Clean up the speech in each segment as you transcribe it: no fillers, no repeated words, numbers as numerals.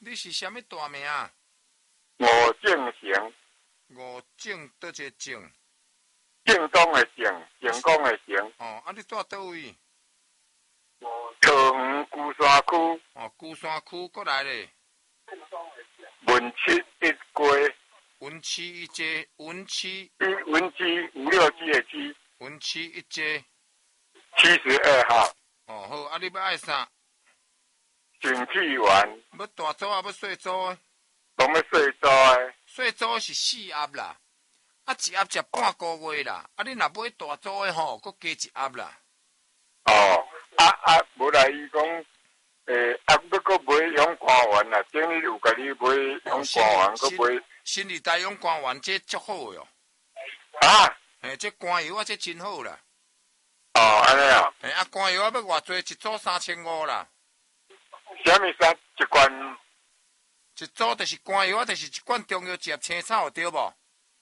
你是啥物大名啊？ 吴正成， 吴正倒一个正？ 正当的正，成功的成。 哦，啊，你住倒位？ 桃园龟山区。 哦，龟山区过来咧。 文七一街。 文七一街，文七 567的七。 文七一街。 72号。 哦，好，啊，你要爱啥？ 选气员。 要大组啊，要细组啊？ 拢要细组的。 细组是4盒啦，啊，一盒食半个月啦。啊，你若买大组的吼，搁加一盒啦。 哦，无来伊讲，要搁买永官丸啦，顶日有甲你买永官丸，搁买。 新时代永官丸这足好哟。 啊？ 这肝油啊，这真好啦。 哦，安尼啊。 啊，肝油啊要偌济？一组3500啦。 啥物衫一罐？ 一组就是肝油啊，就是一罐中药食青草对无？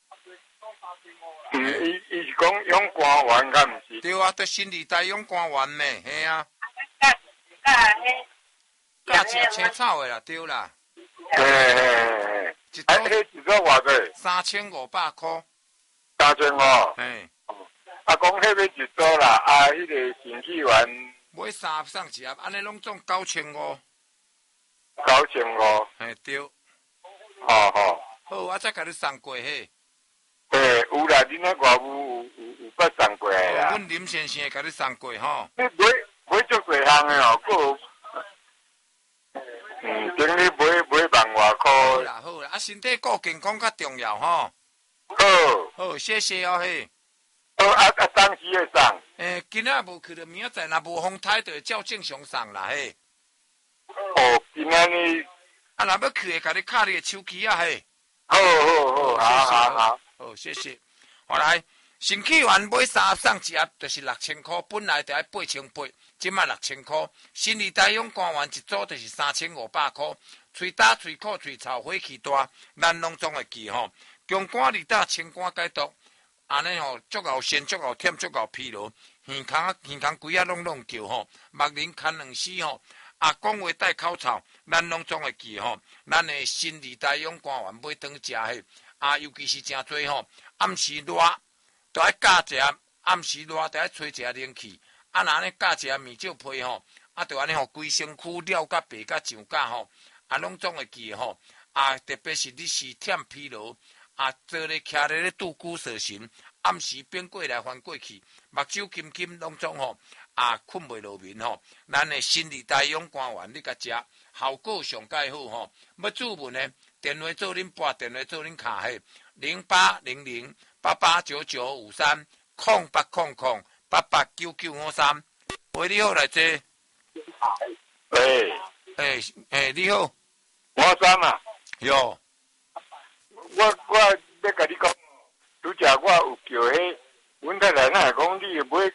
伊是讲永官丸，敢毋是？ 对啊，对新时代永官丸呢，嘿啊。加食青草的啦，对啦。 嘿。迄一组偌济 ？3500块。 3500。 嘿。 啊，讲迄要一组啦，迄个新气丸。 买3送1盒，安尼拢总9500。 9500。 嘿，对。 好， 我再甲你送过嘿。 有啦，恁那外务有捌送过来啦。 阮林先生会甲你送过吼。 你买足侪项的哦，佫顶日买万外块。 好啦，身体顾健康较重要吼。好，谢谢哦嘿。 当时会送。 今仔无去着，明仔载若无风台，就会照正常送啦嘿。 今仔日。 若要去会甲你卡你的手机啊嘿。 好。 好，谢谢。好来，新气丸买3送1盒，就是6000块，本来就要8800，即卖6000块。新时代永官丸一组就是3500块，喙焦、喙苦、喙臭、火气大，咱拢总会记吼。强肝利胆、清肝解毒，安尼吼足够鲜、足够忝、足够疲劳，耳孔规啊拢叫吼，目仁看两丝吼。讲话带口臭，咱拢总会记吼。咱的新时代永肝丸买当食嘿。尤其是诚多吼，暗时热，都爱加食；暗时热，都爱吹一下冷气。若安尼加一下面罩被吼，就安尼吼，规身躯了甲白甲上甲吼，拢总会记吼。特别是你是忝疲劳，坐咧徛咧拄骨蛇神，暗时变过来翻过去，目睭金金拢总吼，困袂落眠吼。咱的新时代永肝丸，你甲食，效果上介好吼。要注文呢？电话做恁拨，电话做恁卡嘿，0800-889953，0800-889953。喂，你好，来坐。你好。 我三啊。 哟。 我要甲你讲，拄则我有叫迄阮太太那讲你买。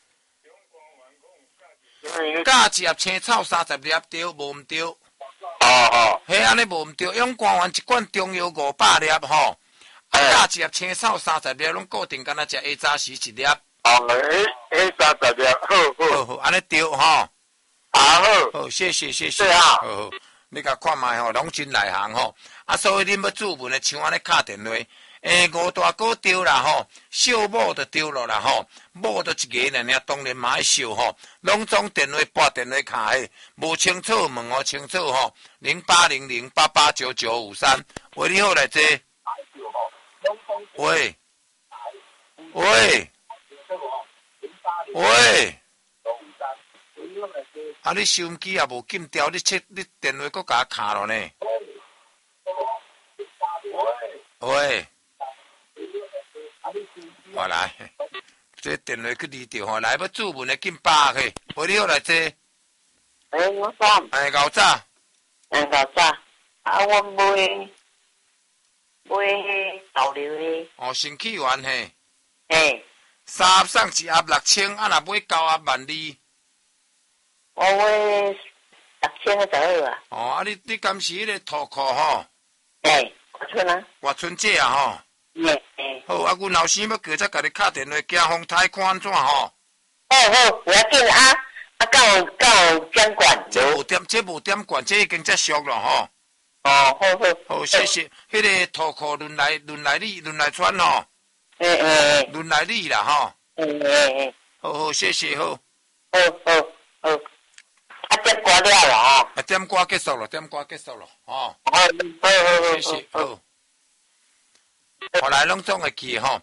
加一盒青草30粒对，无毋对。迄安尼无毋对，永肝丸一罐中药500粒吼，加一盒青草30粒，拢固定敢若食下早时1粒。 迄30粒， 好，安尼对吼。好，谢谢。好，你甲看卖吼，拢真内行吼。所以恁要注文的，像安尼敲电话。五大哥对啦吼，小某就对了啦吼，某就一个尔，当然嘛爱小吼，拢总电话拨电话卡嘿，无清楚问我清楚吼，0800-889953。喂，你好，来坐。喂。你收音机也无禁掉，你电话搁甲卡了呢？喂。我来，这电话去离掉吼，来要注文的紧把去。喂，你好，来坐。 我讲。 牛早。 牛早。我买豆流的。 新气丸嘿。 3 送1盒6000，若买9盒12000。 我买6000就好啊。 你敢是迄个土库吼？ 外村啊。 外村姐啊吼。好，阮老师要叫再甲你敲电话，惊风台看安怎吼？ 好，不要紧啊。到监管。 这无点管，这已经足俗了吼。 哦，好好。 好，谢谢。迄个土库轮来穿吼。轮来你啦吼。好，谢谢好。 好。点歌了啦吼。 点歌结束了，吼。 好， 谢谢好。后来拢总会记吼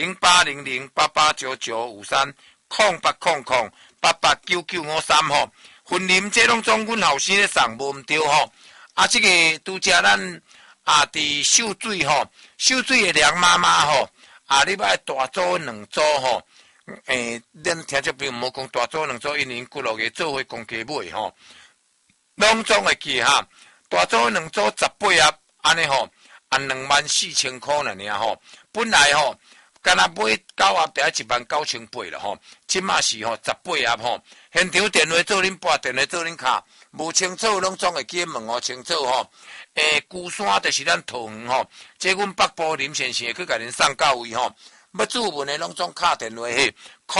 ，0800889953，0800889953吼。婚姻这拢总阮后生咧送，无毋对吼。这个拄则咱伫秀水吼，秀水的梁妈妈吼，你要大组两组吼。咱听这朋友无讲大组两组，因为几落个做伙公家买吼，拢总会记哈。大组两组18盒，安尼吼，24,000块了尔吼。本来吼，敢若买9盒就要19800了吼。即马是吼18盒吼。现场电话做恁拨，电话做恁卡，无清楚拢总会记问哦清楚吼。龟山就是咱桃园吼，这阮北部林先生去甲恁送到位吼。要注文的拢总敲电话去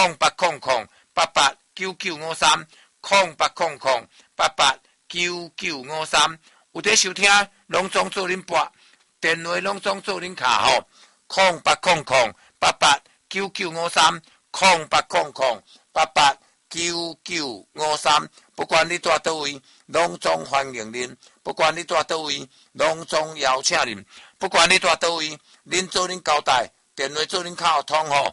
，0800889953，0800889953，有在收听拢总做恁拨，电话拢总做恁卡吼，0800889953，不管你在倒位，拢总欢迎恁；不管你在倒位，拢总邀请恁；不管你在倒位，恁做恁交代。电话做恁敲通吼，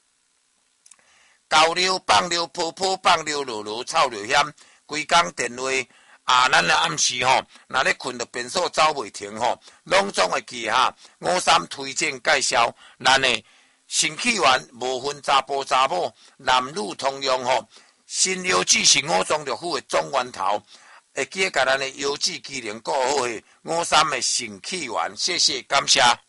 交流放流泡泡放流落落臭流险，规工电话咱咧暗时吼，若咧困着便所走袂停吼，拢总会记哈。53推荐介绍，咱的新起源无分查甫查某，男女通用吼。新药剂是5中六府的总源头，会记甲咱的药剂机能顾好诶。53的新起源，谢谢感谢。